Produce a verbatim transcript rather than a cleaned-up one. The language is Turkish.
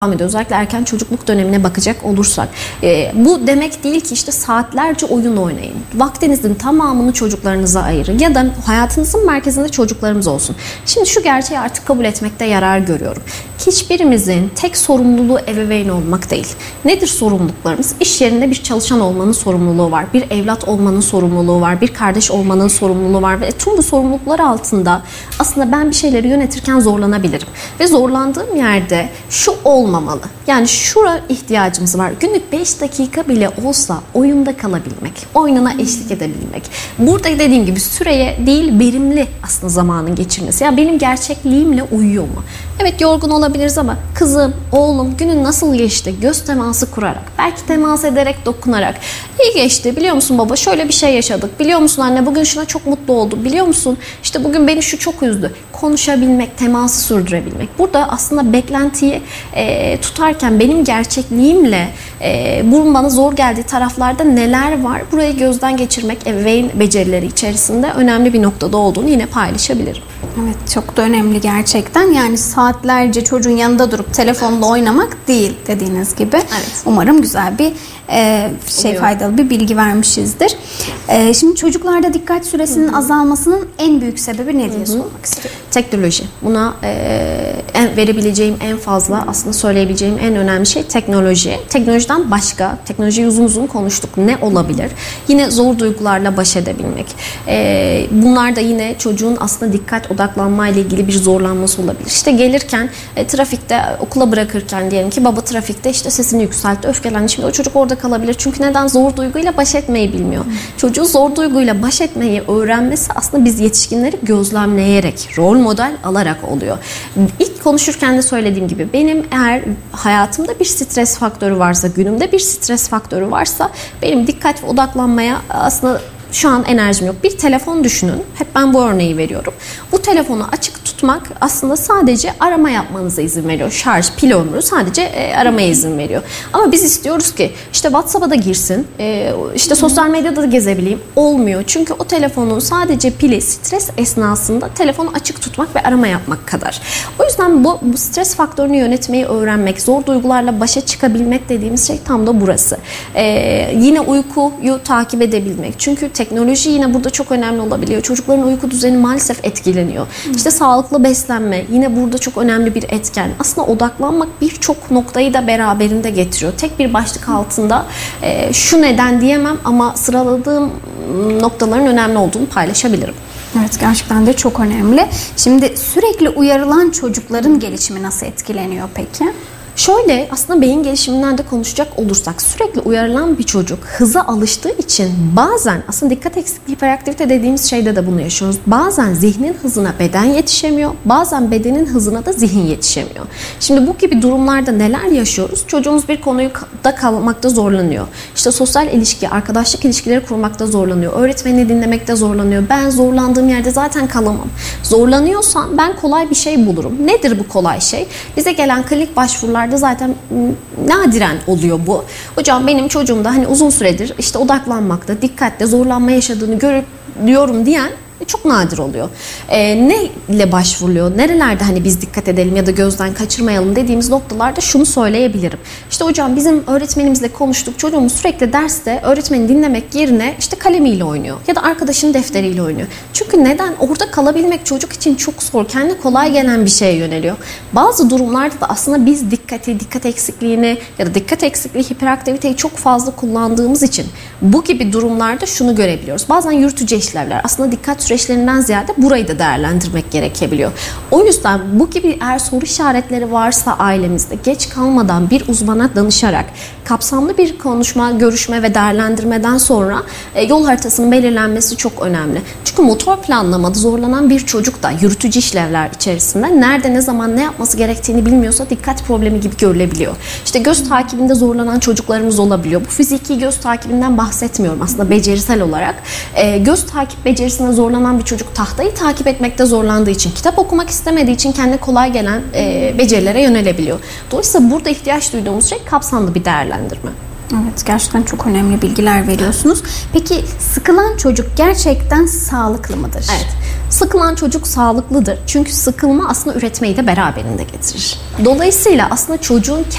ediyor. Özellikle erken çocukluk dönemine bakacak olursak. E, bu demek değil ki işte saatlerce oyun oynayın. Vaktinizin tamamını çocuklarınıza ayırın. Ya da hayatınızın merkezinde çocuklarımız olsun. Şimdi şu gerçeği artık kabul etmekte yarar görüyorum. Hiçbirimizin tek sorumluluğu ebeveyn olmak değil. Nedir sorumluluklarımız? İş yerinde bir çalışan olmanın sorumluluğu var. Bir evlat olmanın sorumluluğu var. Bir kardeş olmanın sorumluluğu var. Ve tüm bu sorumluluklar altında aslında ben bir şeyleri yönetirken zorlanabilirim. Ve zorlandığım yerde şu olmamalı. Yani şura ihtiyacımız var. Günlük beş dakika bile olsa oyunda kalabilmek. Oyununa eşlik edebilmek. Burada dediğim gibi süreye değil verimli aslında zamanın geçirmesi. Yani benim gerçekliğimle uyuyor mu? Evet, yorgun olabiliriz ama kızım, oğlum günün nasıl geçti? Göz teması kurarak, belki temas ederek, dokunarak. İyi geçti, biliyor musun baba, şöyle bir şey yaşadık. Biliyor musun anne, bugün şuna çok mutlu oldum. Biliyor musun işte bugün beni şu çok üzdü. Konuşabilmek, teması sürdürebilmek. Burada aslında beklentiyi e, tutarken benim gerçekliğimle e, bunun bana zor geldiği taraflarda neler var? Burayı gözden geçirmek ebeveyn becerileri içerisinde önemli bir noktada olduğunu yine paylaşabilirim. Evet, çok da önemli gerçekten. Yani saatlerce çocuğun yanında durup telefonla oynamak değil dediğiniz gibi. Evet. Umarım güzel bir e, şey Oluyor. faydalı bir bilgi vermişizdir. E, şimdi çocuklarda dikkat süresinin Hı-hı. azalmasının en büyük sebebi ne diye Hı-hı. sormak istiyorum. Teknoloji. Buna e, en, verebileceğim en fazla aslında söyleyebileceğim en önemli şey teknoloji. Teknolojiden başka, teknolojiyi uzun uzun konuştuk. Ne olabilir? Yine zor duygularla baş edebilmek. E, bunlar da yine çocuğun aslında dikkat odaklanma ile ilgili bir zorlanması olabilir. İşte gelirken e, trafikte okula bırakırken diyelim ki baba trafikte işte sesini yükseltti, öfkelendi. Şimdi o çocuk orada kalabilir. Çünkü neden? Zor duyguyla baş etmeyi bilmiyor. Hmm. Çocuğun zor duyguyla baş etmeyi öğrenmesi aslında biz yetişkinleri gözlemleyerek, rol model alarak oluyor. İlk konuşurken de söylediğim gibi benim eğer hayatımda bir stres faktörü varsa, günümde bir stres faktörü varsa benim dikkat ve odaklanmaya aslında şu an enerjim yok. Bir telefon düşünün. Hep ben bu örneği veriyorum. Bu telefonu açık tutmak aslında sadece arama yapmanıza izin veriyor. Şarj, pil ömrü sadece e, aramaya izin veriyor. Ama biz istiyoruz ki işte WhatsApp'a da girsin, e, işte sosyal medyada da gezebileyim. Olmuyor. Çünkü o telefonun sadece pili stres esnasında telefonu açık tutmak ve arama yapmak kadar. O yüzden bu, bu stres faktörünü yönetmeyi öğrenmek, zor duygularla başa çıkabilmek dediğimiz şey tam da burası. E, yine uykuyu takip edebilmek. Çünkü teknoloji yine burada çok önemli olabiliyor. Çocukların uyku düzeni maalesef etkileniyor. Hı. İşte sağlıklı beslenme yine burada çok önemli bir etken. Aslında odaklanmak birçok noktayı da beraberinde getiriyor. Tek bir başlık altında e, şu neden diyemem ama sıraladığım noktaların önemli olduğunu paylaşabilirim. Evet, gerçekten de çok önemli. Şimdi sürekli uyarılan çocukların gelişimi nasıl etkileniyor peki? Şöyle, aslında beyin gelişiminden de konuşacak olursak sürekli uyarılan bir çocuk hıza alıştığı için bazen aslında dikkat eksikliği, hiperaktivite dediğimiz şeyde de bunu yaşıyoruz. Bazen zihnin hızına beden yetişemiyor, bazen bedenin hızına da zihin yetişemiyor. Şimdi bu gibi durumlarda neler yaşıyoruz? Çocuğumuz bir konuda kalmakta zorlanıyor. İşte sosyal ilişki, arkadaşlık ilişkileri kurmakta zorlanıyor. Öğretmeni dinlemekte zorlanıyor. Ben zorlandığım yerde zaten kalamam. Zorlanıyorsan ben kolay bir şey bulurum. Nedir bu kolay şey? Bize gelen klinik başvurular zaten nadiren oluyor bu. Hocam benim çocuğumda hani uzun süredir işte odaklanmakta, dikkatle zorlanma yaşadığını görüyorum diyen çok nadir oluyor. Ee, ne ile başvuruluyor? Nerelerde hani biz dikkat edelim ya da gözden kaçırmayalım dediğimiz noktalarda şunu söyleyebilirim. İşte hocam bizim öğretmenimizle konuştuk. Çocuğumuz sürekli derste öğretmeni dinlemek yerine işte kalemiyle oynuyor ya da arkadaşının defteriyle oynuyor. Çünkü neden? Orada kalabilmek çocuk için çok zor. Kendi kolay gelen bir şeye yöneliyor. Bazı durumlarda da aslında biz dikkati, dikkat eksikliğini ya da dikkat eksikliği, hiperaktiviteyi çok fazla kullandığımız için bu gibi durumlarda şunu görebiliyoruz. Bazen yürütücü işlevler aslında dikkat süreçlerinden ziyade burayı da değerlendirmek gerekebiliyor. O yüzden bu gibi eğer soru işaretleri varsa ailemizde geç kalmadan bir uzmana danışarak kapsamlı bir konuşma, görüşme ve değerlendirmeden sonra e, yol haritasının belirlenmesi çok önemli. Çünkü motor planlamada zorlanan bir çocuk da yürütücü işlevler içerisinde nerede ne zaman ne yapması gerektiğini bilmiyorsa dikkat problemi gibi görülebiliyor. İşte göz takibinde zorlanan çocuklarımız olabiliyor. Bu fiziki göz takibinden bahsetmiyorum aslında becerisel olarak. E, göz takip becerisine zorlanan bir çocuk tahtayı takip etmekte zorlandığı için, kitap okumak istemediği için kendi kolay gelen e, becerilere yönelebiliyor. Dolayısıyla burada ihtiyaç duyduğumuz şey kapsamlı bir değerlendirme. Evet, gerçekten çok önemli bilgiler veriyorsunuz. Peki sıkılan çocuk gerçekten sağlıklı mıdır? Evet. Sıkılan çocuk sağlıklıdır. Çünkü sıkılma aslında üretmeyi de beraberinde getirir. Dolayısıyla aslında çocuğun